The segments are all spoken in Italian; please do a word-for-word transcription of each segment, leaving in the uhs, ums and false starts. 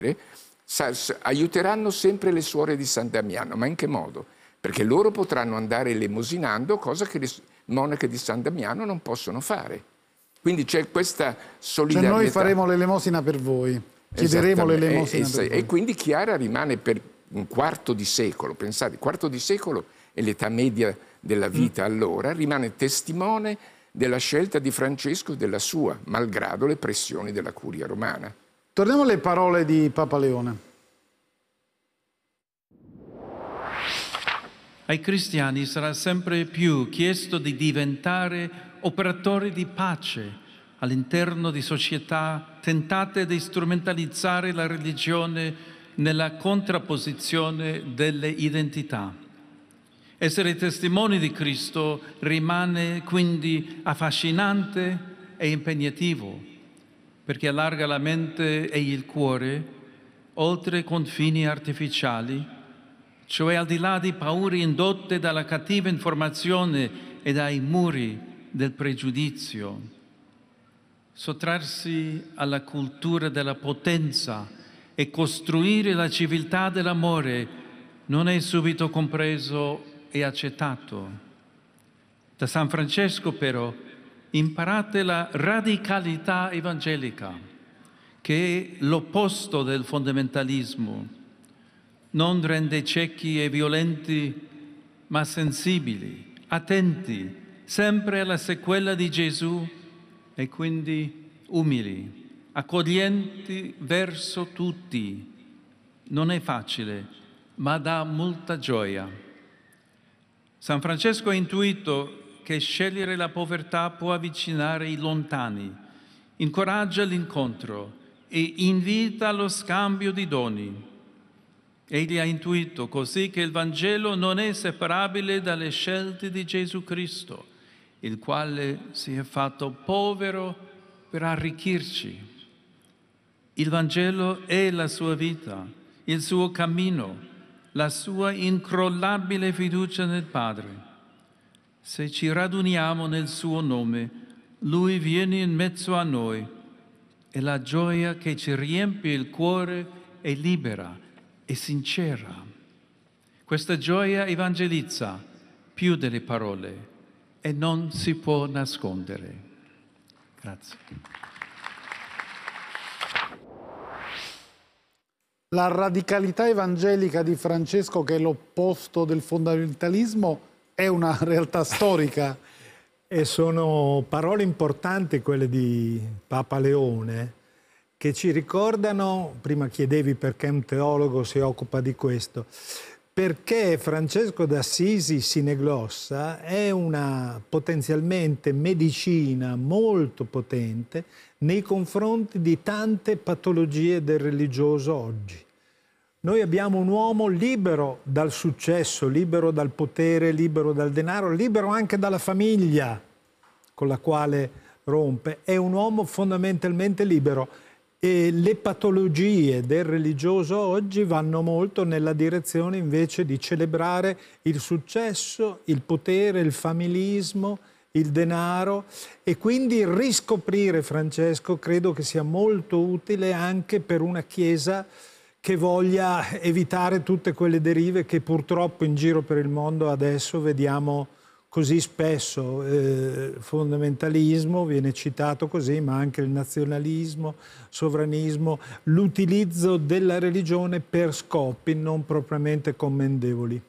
sa, sa, aiuteranno sempre le suore di San Damiano. Ma in che modo? Perché loro potranno andare elemosinando, cosa che le monache di San Damiano non possono fare. Quindi c'è questa solidarietà. Cioè noi faremo l'elemosina per voi, chiederemo l'elemosina per voi. E quindi Chiara rimane per un quarto di secolo, pensate, quarto di secolo è l'età media della vita mm. allora, rimane testimone della scelta di Francesco e della sua, malgrado le pressioni della curia romana. Torniamo alle parole di Papa Leone. Ai cristiani sarà sempre più chiesto di diventare operatori di pace all'interno di società tentate di strumentalizzare la religione nella contrapposizione delle identità. Essere testimoni di Cristo rimane quindi affascinante e impegnativo, perché allarga la mente e il cuore oltre confini artificiali, cioè al di là di paure indotte dalla cattiva informazione e dai muri del pregiudizio. Sottrarsi alla cultura della potenza e costruire la civiltà dell'amore non è subito compreso e accettato. Da San Francesco, però, imparate la radicalità evangelica, che è l'opposto del fondamentalismo. Non rende ciechi e violenti, ma sensibili, attenti, sempre alla sequela di Gesù e quindi umili, accoglienti verso tutti. Non è facile, ma dà molta gioia. San Francesco ha intuito che scegliere la povertà può avvicinare i lontani, incoraggia l'incontro e invita allo scambio di doni. Egli ha intuito così che il Vangelo non è separabile dalle scelte di Gesù Cristo, il quale si è fatto povero per arricchirci. Il Vangelo è la sua vita, il suo cammino, la sua incrollabile fiducia nel Padre. Se ci raduniamo nel suo nome, Lui viene in mezzo a noi e la gioia che ci riempie il cuore è libera e sincera. Questa gioia evangelizza più delle parole e non si può nascondere. Grazie. La radicalità evangelica di Francesco, che è l'opposto del fondamentalismo, è una realtà storica. E sono parole importanti quelle di Papa Leone, che ci ricordano, prima chiedevi perché un teologo si occupa di questo, perché Francesco d'Assisi Sineglossa è una potenzialmente medicina molto potente nei confronti di tante patologie del religioso oggi. Noi abbiamo un uomo libero dal successo, libero dal potere, libero dal denaro, libero anche dalla famiglia con la quale rompe. È un uomo fondamentalmente libero. E le patologie del religioso oggi vanno molto nella direzione invece di celebrare il successo, il potere, il familismo, il denaro, e quindi riscoprire Francesco credo che sia molto utile anche per una Chiesa che voglia evitare tutte quelle derive che purtroppo in giro per il mondo adesso vediamo così spesso. Eh, fondamentalismo viene citato così, ma anche il nazionalismo, sovranismo, l'utilizzo della religione per scopi non propriamente commendevoli.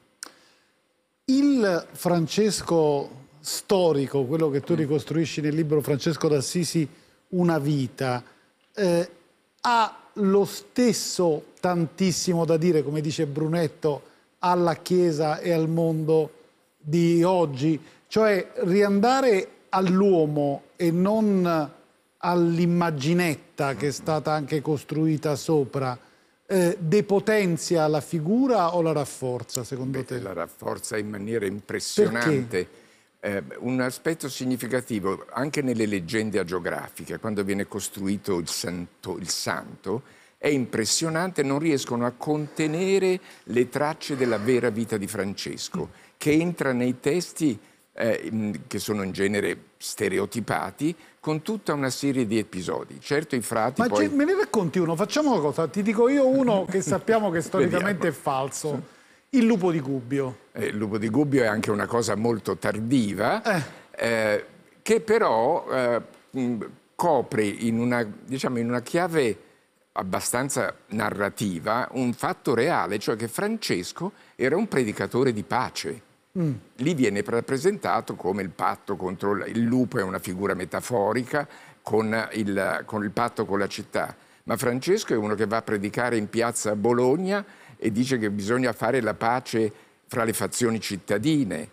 Il Francesco storico, quello che tu ricostruisci nel libro Francesco d'Assisi, Una vita, eh, ha lo stesso tantissimo da dire, come dice Brunetto, alla Chiesa e al mondo di oggi, cioè riandare all'uomo e non all'immaginetta che è stata anche costruita sopra, eh, depotenzia la figura o la rafforza, secondo Beh, te? La rafforza in maniera impressionante. Eh, un aspetto significativo anche nelle leggende agiografiche, quando viene costruito il santo, il santo, è impressionante, non riescono a contenere le tracce della vera vita di Francesco, che entra nei testi eh, che sono in genere stereotipati, con tutta una serie di episodi. Certo i frati Ma poi... me ne racconti uno? Facciamo una cosa, ti dico io uno che sappiamo che storicamente è falso. Il lupo di Gubbio. Eh, il lupo di Gubbio è anche una cosa molto tardiva, Eh. Eh, che però eh, mh, copre in una, diciamo, in una chiave abbastanza narrativa un fatto reale, cioè che Francesco era un predicatore di pace. Mm. Lì viene rappresentato come il patto contro il lupo, è una figura metaforica con il, con il patto con la città. Ma Francesco è uno che va a predicare in piazza Bologna e dice che bisogna fare la pace fra le fazioni cittadine.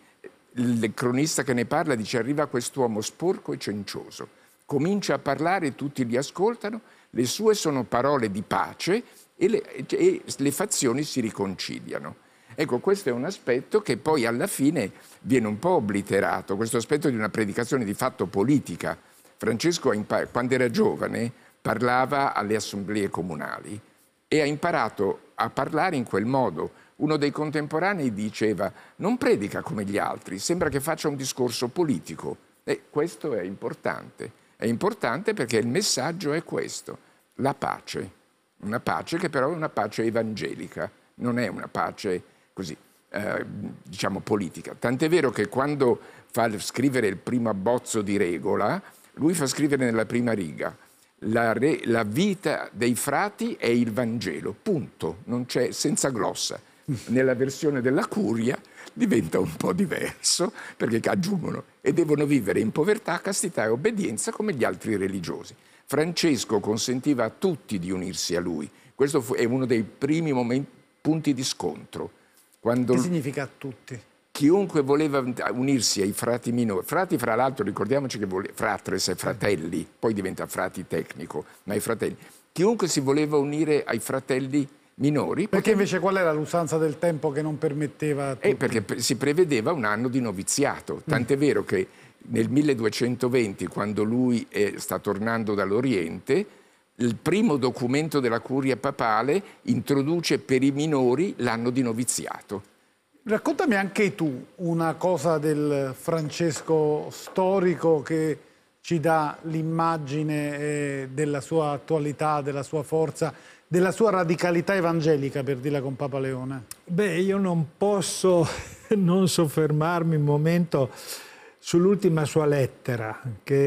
Il cronista che ne parla dice: arriva quest'uomo sporco e cencioso, comincia a parlare e tutti li ascoltano, le sue sono parole di pace e le, e le fazioni si riconciliano. Ecco, questo è un aspetto che poi alla fine viene un po' obliterato, questo aspetto di una predicazione di fatto politica. Francesco, quando era giovane, parlava alle assemblee comunali e ha imparato a parlare in quel modo. Uno dei contemporanei diceva: non predica come gli altri, sembra che faccia un discorso politico. E questo è importante. È importante perché il messaggio è questo: la pace. Una pace che però è una pace evangelica, non è una pace così, eh, diciamo, politica. Tant'è vero che quando fa scrivere il primo abbozzo di regola, lui fa scrivere nella prima riga: la, re, la vita dei frati è il Vangelo, punto, non c'è, senza glossa. Nella versione della Curia diventa un po' diverso, perché aggiungono: e devono vivere in povertà, castità e obbedienza come gli altri religiosi. Francesco consentiva a tutti di unirsi a lui. Questo fu, è uno dei primi momenti, punti di scontro. Quando che significa a tutti? Chiunque voleva unirsi ai frati minori, frati fra l'altro ricordiamoci che vole, fratres e fratelli, poi diventa frati tecnico, ma i fratelli. Chiunque si voleva unire ai fratelli minori. Perché invece qual era l'usanza del tempo che non permetteva a tutti? Eh, perché si prevedeva un anno di noviziato, tant'è mm. vero che nel milleduecentoventi, quando lui è, sta tornando dall'Oriente, il primo documento della curia papale introduce per i minori l'anno di noviziato. Raccontami anche tu una cosa del Francesco storico che ci dà l'immagine eh, della sua attualità, della sua forza, della sua radicalità evangelica, per dirla con Papa Leone. Beh, io non posso non soffermarmi un momento sull'ultima sua lettera,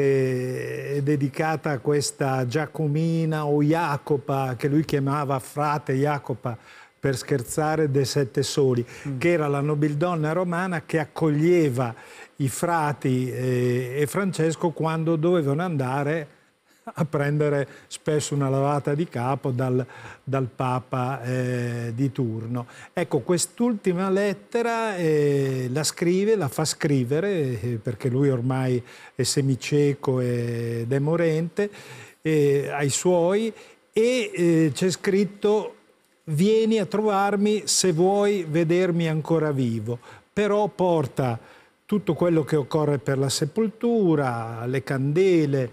che è dedicata a questa Giacomina o Jacopa, che lui chiamava frate Jacopa per scherzare, dei Sette Soli, mm. che era la nobildonna romana che accoglieva i frati e, e Francesco quando dovevano andare a prendere spesso una lavata di capo dal, dal Papa eh, di turno. Ecco, quest'ultima lettera eh, la scrive, la fa scrivere, eh, perché lui ormai è semicieco ed è morente, eh, ai suoi, e eh, c'è scritto: vieni a trovarmi se vuoi vedermi ancora vivo, però porta tutto quello che occorre per la sepoltura, le candele,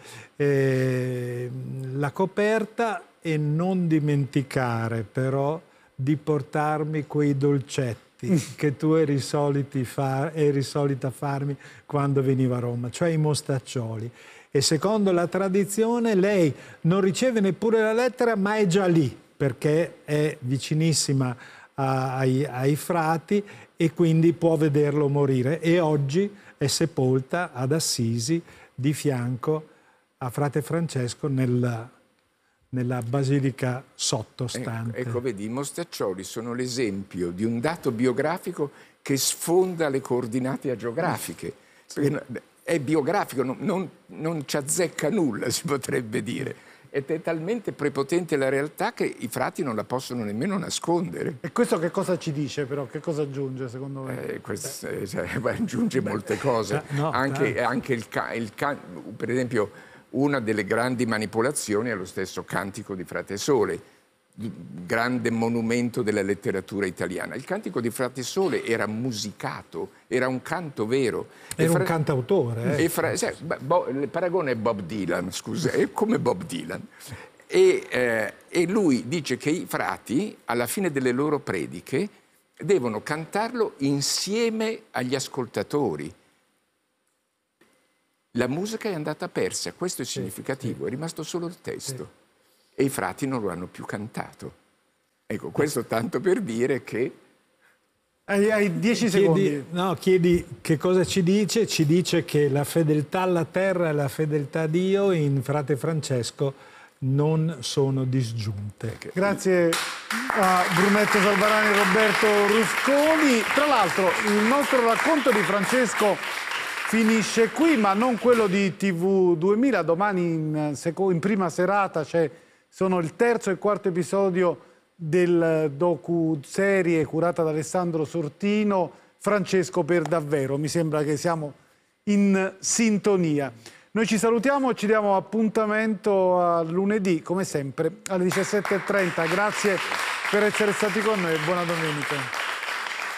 eh, la coperta, e non dimenticare però di portarmi quei dolcetti che tu eri, soliti far, eri solita farmi quando veniva a Roma, cioè i mostaccioli. E secondo la tradizione lei non riceve neppure la lettera, ma è già lì, perché è vicinissima a, ai, ai frati e quindi può vederlo morire. E oggi è sepolta ad Assisi di fianco a frate Francesco nella, nella basilica sottostante. Ecco, ecco, vedi, i mostaccioli sono l'esempio di un dato biografico che sfonda le coordinate agiografiche. Sì. È biografico, non, non, non ci azzecca nulla, si potrebbe dire. Ed è talmente prepotente la realtà che i frati non la possono nemmeno nascondere. E questo che cosa ci dice però? Che cosa aggiunge secondo me? Eh, questo, eh, cioè, aggiunge Beh, molte cose. No, anche, anche il, il per esempio, una delle grandi manipolazioni è lo stesso Cantico di Frate Sole, grande monumento della letteratura italiana. Il Cantico di Frate Sole era musicato, era un canto vero. Era fra... un cantautore. Eh. E fra... cioè, Bo... il paragone è Bob Dylan, scusa, è come Bob Dylan. E, eh, e lui dice che i frati, alla fine delle loro prediche, devono cantarlo insieme agli ascoltatori. La musica è andata persa, questo è significativo, è rimasto solo il testo e i frati non lo hanno più cantato. Ecco, questo tanto per dire che... Hai, hai dieci chiedi, secondi. No, chiedi che cosa ci dice. Ci dice che la fedeltà alla terra e la fedeltà a Dio in Frate Francesco non sono disgiunte. Grazie a Brunetto Salvarani e Roberto Rusconi. Tra l'altro il nostro racconto di Francesco finisce qui, ma non quello di T V duemila. Domani in, seco- in prima serata c'è, sono il terzo e il quarto episodio del docu-serie curata da Alessandro Sortino, Francesco per davvero. Mi sembra che siamo in sintonia. Noi ci salutiamo, ci diamo appuntamento a lunedì, come sempre, alle diciassette e trenta. Grazie per essere stati con noi e buona domenica.